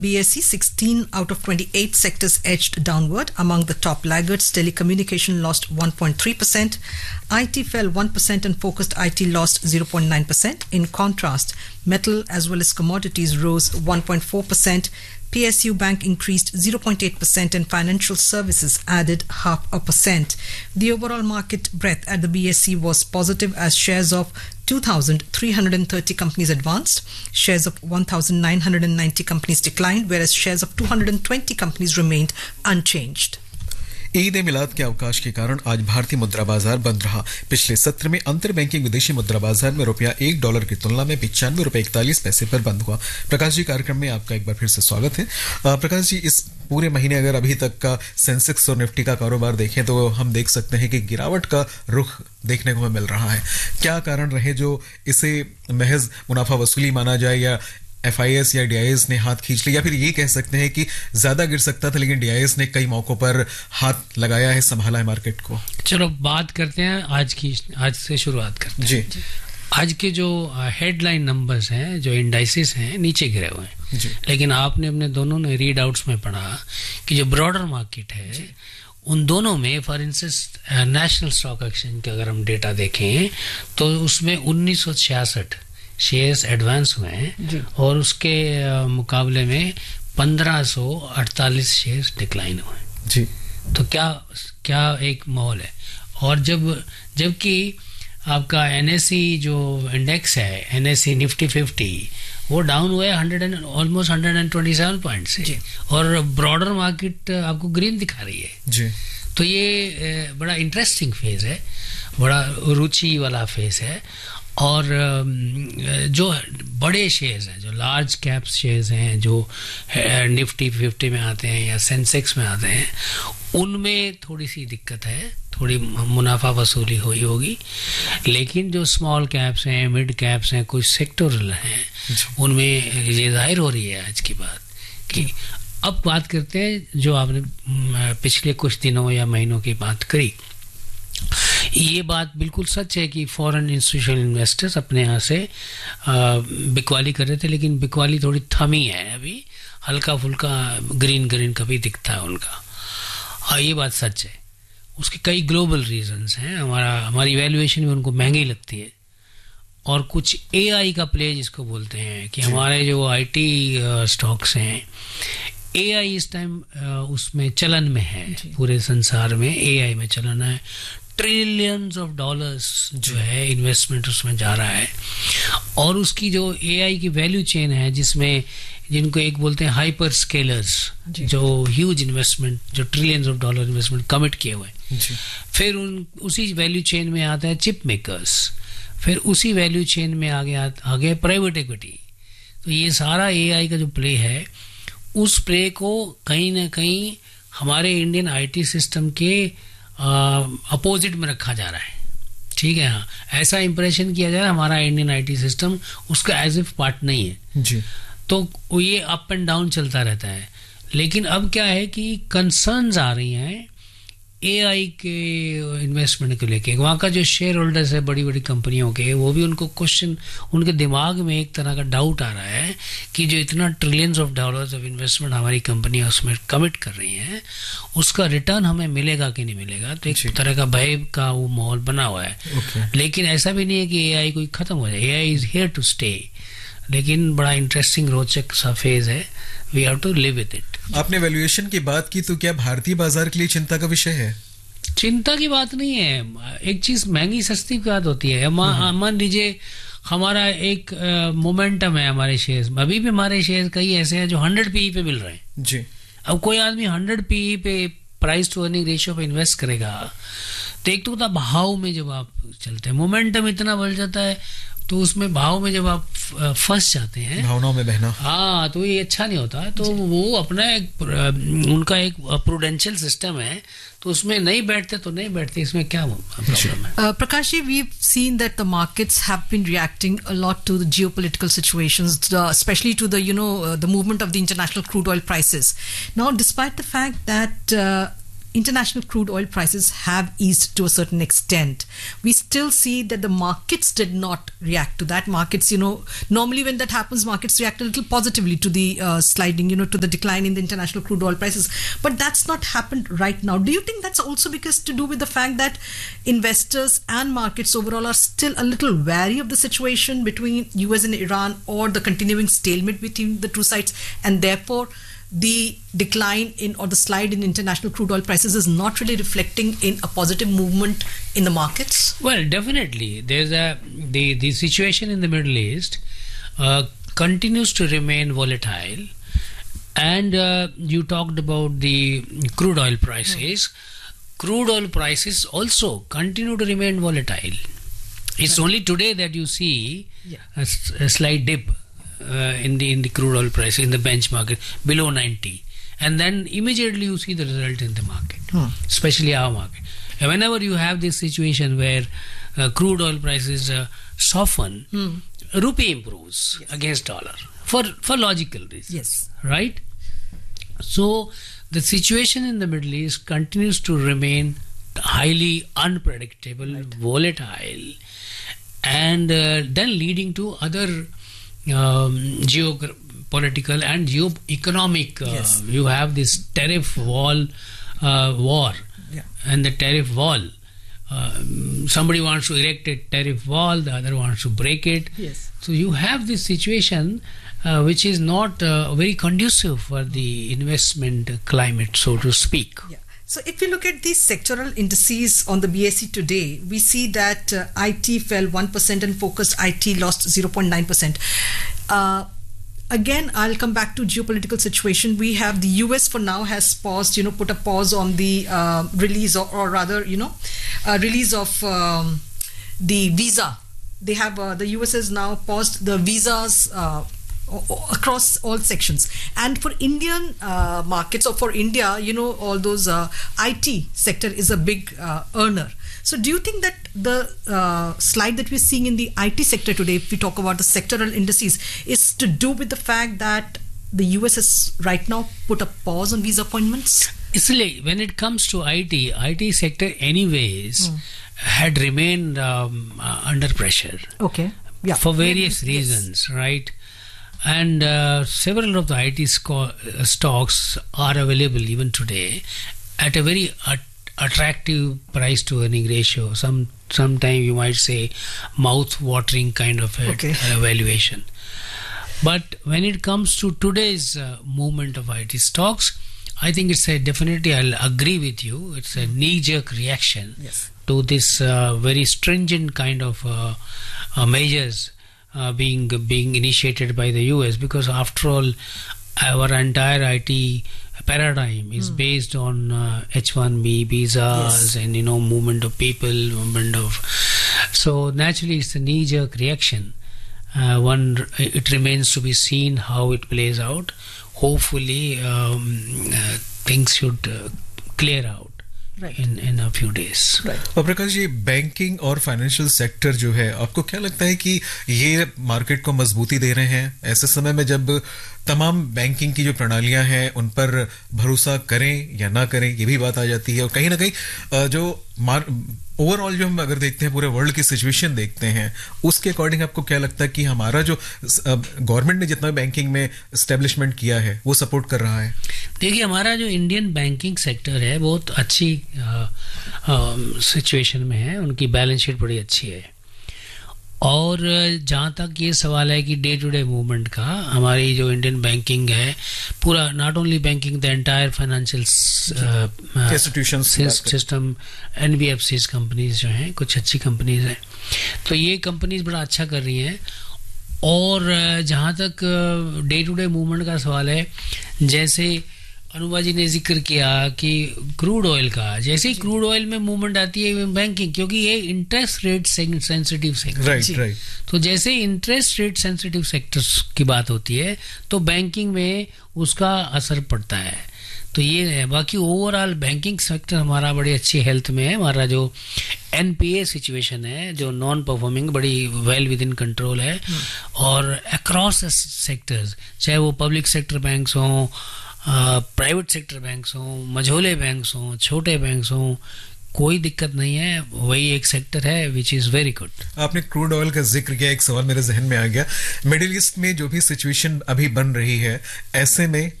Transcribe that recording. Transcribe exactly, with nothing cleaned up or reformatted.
B S E, sixteen out of twenty-eight sectors edged downward. Among the top laggards, telecommunication lost one point three percent, I T fell one percent and focused I T lost zero point nine percent. In contrast, metal as well as commodities rose one point four percent. P S U Bank increased zero point eight percent and financial services added half a percent. The overall market breadth at the B S E was positive as shares of two thousand three hundred thirty companies advanced, shares of one thousand nine hundred ninety companies declined, whereas shares of two hundred twenty companies remained unchanged. Eid ए मिलाद के अवकाश के कारण आज भारतीय मुद्रा बाजार बंद रहा। पिछले सत्र में अंतर बैंकिंग विदेशी मुद्रा बाजार में रुपया एक डॉलर की तुलना में पिचानवे रुपए इकतालीस पैसे पर बंद हुआ। प्रकाश जी, कार्यक्रम में आपका एक बार फिर से स्वागत है। प्रकाश जी, इस पूरे महीने अगर अभी तक का सेंसेक्स और निफ्टी का कारोबार देखें तो हम देख सकते हैं कि गिरावट का रुख देखने को मिल रहा है। क्या कारण रहे जो इसे महज मुनाफा वसूली माना जाए, या एफ आई एस या डी आई एस ने हाथ खींच लिया, या फिर ये कह सकते हैं कि ज्यादा गिर सकता था लेकिन डी आई एस ने कई मौकों पर हाथ लगाया है, संभाला है मार्केट को? चलो बात करते हैं आज की, आज से शुरुआत करते हैं जी। जी। आज के जो हेडलाइन नंबर्स हैं, जो इंडाइसिस हैं, नीचे गिरे हुए हैं जी। लेकिन आपने अपने दोनों ने रीड आउट्स में पढ़ा कि जो ब्रॉडर मार्केट है उन दोनों में, for instance national stock exchange का अगर हम डेटा देखें तो उसमें उन्नीस सौ छियासठ शेयर्स एडवांस हुए हैं और उसके मुकाबले में पंद्रह सौ अड़तालीस शेयर्स डिक्लाइन हुए हैं जी। तो क्या क्या एक माहौल है। और जब जबकि आपका एन एस ई जो इंडेक्स है, N S E Nifty fifty, वो डाउन हुआ है hundred and almost hundred and twenty seven point से, और ब्रॉडर मार्केट आपको ग्रीन दिखा रही है जी। तो ये बड़ा इंटरेस्टिंग फेज है, बड़ा रुचि वाला फेज है। और जो बड़े शेयर्स हैं, जो लार्ज कैप शेयर्स हैं, जो निफ्टी फिफ्टी में आते हैं या सेंसेक्स में आते हैं, उनमें थोड़ी सी दिक्कत है, थोड़ी मुनाफा वसूली हुई होगी। लेकिन जो स्मॉल कैप्स हैं, मिड कैप्स हैं, कुछ सेक्टोरल हैं, उनमें ये जाहिर हो रही है आज की बात कि अब बात करते हैं जो आपने पिछले कुछ दिनों या महीनों की बात करी। ये बात बिल्कुल सच है कि फॉरेन इंस्टीट्यूशनल इन्वेस्टर्स अपने यहाँ से बिकवाली कर रहे थे, लेकिन बिकवाली थोड़ी थमी है अभी, हल्का फुल्का ग्रीन ग्रीन कभी दिखता है उनका। हाँ, ये बात सच है। उसके कई ग्लोबल रीजंस हैं। हमारा हमारी वैल्यूएशन भी उनको महंगी लगती है, और कुछ ए आई का प्ले जिसको बोलते हैं कि हमारे जो आई टी स्टॉक्स हैं, ए आई इस टाइम उसमें चलन में है, पूरे संसार में ए आई में चलन है। ट्रिलियंस ऑफ डॉलर्स जो है इन्वेस्टमेंट उसमें जा रहा है, और उसकी जो ए आई की वैल्यू चेन है, जिसमें जिनको एक बोलते हैं हाइपर स्केलर्स, जो ह्यूज इन्वेस्टमेंट, जो trillions of dollar investment commit किए हुए हैं, फिर उन उसी वैल्यू चेन में आता है चिप मेकर्स, फिर उसी वैल्यू चेन में आगे आ गए प्राइवेट इक्विटी। तो ये सारा ए आई का जो प्ले है, उस प्ले को कहीं ना कहीं हमारे इंडियन आई टी सिस्टम के अपोजिट में रखा जा रहा है। ठीक है, हाँ, ऐसा इंप्रेशन किया जा रहा है हमारा इंडियन आईटी सिस्टम उसका एज इफ पार्ट नहीं है जी। तो ये अप एंड डाउन चलता रहता है। लेकिन अब क्या है कि कंसर्न्स आ रही हैं ए आई के इन्वेस्टमेंट को लेके। वहाँ का जो शेयर होल्डर्स है बड़ी बड़ी कंपनियों के, वो भी उनको क्वेश्चन, उनके दिमाग में एक तरह का डाउट आ रहा है कि जो इतना trillions of dollars of investment हमारी कंपनियां उसमें कमिट कर रही हैं, उसका रिटर्न हमें मिलेगा कि नहीं मिलेगा। तो एक तरह का भय का वो माहौल बना हुआ है। okay. लेकिन ऐसा भी नहीं है कि ए आई कोई खत्म हो जाए। ए I is here to stay, लेकिन बड़ा इंटरेस्टिंग रोचक सा फेज है। We have to live with it. आपने वैल्यूएशन की बात की, तो क्या भारतीय बाजार के लिए चिंता का विषय है? चिंता की बात नहीं है। एक चीज महंगी सस्ती की बात होती है। मान लीजिए हमारा एक मोमेंटम है हमारे शेयर्स, अभी भी हमारे शेयर्स कई ऐसे हैं जो हंड्रेड पीई पे मिल रहे हैं जी। अब कोई आदमी हंड्रेड पीई पे, प्राइस टू अर्निंग रेशियो पे इन्वेस्ट करेगा, तो एक तो होता भाव में जब आप चलते हैं, मोमेंटम इतना बढ़ जाता है, तो उसमें भाव में जब आप फंस जाते हैं, भावनाओं में बहना, हाँ, तो ये अच्छा नहीं होता है। तो वो अपना एक, उनका एक प्रूडेंशियल सिस्टम है, तो उसमें नहीं बैठते तो नहीं बैठते, इसमें क्या प्रॉब्लम है? uh, Prakash ji, we've seen that the markets have been reacting a lot to the geopolitical situations, the, especially to the, you know, uh, the movement of the international crude oil prices. Now, despite the fact that uh, international crude oil prices have eased to a certain extent, we still see that the markets did not react to that. Markets, you know, normally when that happens, markets react a little positively to the uh, sliding, you know, to the decline in the international crude oil prices. But that's not happened right now. Do you think that's also because to do with the fact that investors and markets overall are still a little wary of the situation between U S and Iran, or the continuing stalemate between the two sides, and therefore the decline in or the slide in international crude oil prices is not really reflecting in a positive movement in the markets? Well, definitely. There's a the, the situation in the Middle East uh, continues to remain volatile. And uh, you talked about the crude oil prices. Mm. Crude oil prices also continue to remain volatile. It's right. only today that you see yeah. a, a slight dip Uh, in the in the crude oil price, in the benchmark below ninety, and then immediately you see the result in the market, hmm. especially our market. And whenever you have this situation where uh, crude oil prices uh, soften, hmm. rupee improves yes. against dollar for for logical reasons. Yes, right. So the situation in the Middle East continues to remain highly unpredictable, right. volatile, and uh, then leading to other Um, geopolitical and geo-economic uh, yes. you have this tariff wall uh, war yeah. and the tariff wall, uh, somebody wants to erect a tariff wall, the other wants to break it. Yes. So you have this situation uh, which is not uh, very conducive for the investment climate, so to speak. Yeah. So if you look at these sectoral indices on the B S E today, we see that uh, I T fell one percent and focused I T lost zero point nine percent. Uh, again, I'll come back to geopolitical situation. We have the U S for now has paused, you know, put a pause on the uh, release or, or rather, you know, uh, release of um, the visa. They have, uh, the U S has now paused the visas uh, across all sections, and for Indian uh, markets, or for India, you know, all those uh, I T sector is a big uh, earner. So do you think that the uh, slide that we're seeing in the I T sector today, if we talk about the sectoral indices, is to do with the fact that the U S has right now put a pause on visa appointments? It's like when it comes to I T, I T sector anyways mm. had remained um, uh, under pressure. Okay. Yeah. For various yeah. reasons, yes. right? And uh, several of the I T sco- uh, stocks are available even today at a very at- attractive price to earning ratio. Some sometime you might say mouth-watering kind of a, okay. a valuation. But when it comes to today's uh, movement of I T stocks, I think it's a definitely, I'll agree with you, it's a knee-jerk reaction yes. to this uh, very stringent kind of uh, uh, measures Uh, being being initiated by the U S, because after all our entire I T paradigm is mm. based on uh, H one B visas yes. and you know movement of people, movement of so naturally it's a knee-jerk reaction. Uh, one it remains to be seen how it plays out. Hopefully um, uh, things should uh, clear out Right. in in a few days. Right. और Prakash ji, banking और financial sector जो है, आपको क्या लगता है कि ये मार्केट को मजबूती दे रहे हैं ऐसे समय में जब तमाम बैंकिंग की जो प्रणालियां हैं उन पर भरोसा करें या ना करें, ये भी बात आ जाती है। और कहीं ना कहीं जो ओवरऑल जो हम अगर देखते हैं पूरे वर्ल्ड की सिचुएशन देखते हैं, उसके अकॉर्डिंग आपको क्या लगता है कि हमारा जो गवर्नमेंट ने जितना बैंकिंग में एस्टेब्लिशमेंट किया है वो सपोर्ट कर रहा है? देखिए, हमारा जो इंडियन बैंकिंग सेक्टर है बहुत अच्छी सिचुएशन में है, उनकी बैलेंस शीट बड़ी अच्छी है। और जहाँ तक ये सवाल है कि डे टू डे मूवमेंट का, हमारी जो इंडियन बैंकिंग है पूरा, not only banking, the entire financial system, NBFCs companies जो हैं, कुछ अच्छी कंपनीज हैं, तो ये कंपनीज बड़ा अच्छा कर रही हैं। और जहाँ तक डे टू डे मूवमेंट का सवाल है, जैसे अनुबा जी ने जिक्र किया कि क्रूड ऑयल का, जैसे ही क्रूड ऑयल में मूवमेंट आती है बैंकिंग, क्योंकि ये interest rate sensitive sector, right right तो जैसे इंटरेस्ट रेट सेंसिटिव सेक्टर्स की बात होती है तो बैंकिंग में उसका असर पड़ता है। तो ये है। बाकी ओवरऑल बैंकिंग सेक्टर हमारा बड़ी अच्छी हेल्थ में है। हमारा जो एनपीए सिचुएशन है, जो नॉन परफॉर्मिंग, बड़ी वेल विद इन कंट्रोल है। और अक्रॉस सेक्टर्स, चाहे वो पब्लिक सेक्टर बैंक्स हों, प्राइवेट सेक्टर बैंक्स हों, मझोले बैंक्स हों, छोटे बैंक्स हों, कोई दिक्कत नहीं है, वही एक सेक्टर है विच इज वेरी गुड। आपने क्रूड ऑयल का जिक्र किया, एक सवाल मेरे जहन में आ गया, मिडिल ईस्ट में जो भी सिचुएशन अभी बन रही है, ऐसे में